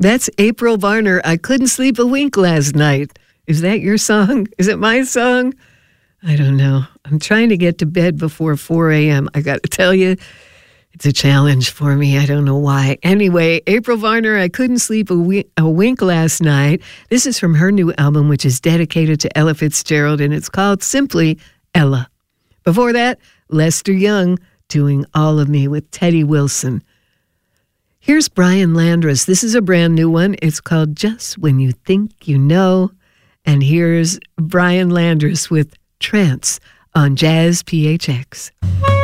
That's April Varner. I couldn't sleep a wink last night. Is that your song? Is it my song? I don't know. I'm trying to get to bed before 4 a.m. I got to tell you, it's a challenge for me. I don't know why. Anyway, April Varner, I couldn't sleep a wink last night. This is from her new album, which is dedicated to Ella Fitzgerald, and it's called simply Ella. Before that, Lester Young doing All of Me with Teddy Wilson. Here's Brian Landrus. This is a brand new one. It's called Just When You Think You Know. And here's Brian Landrus with Trance on Jazz PHX.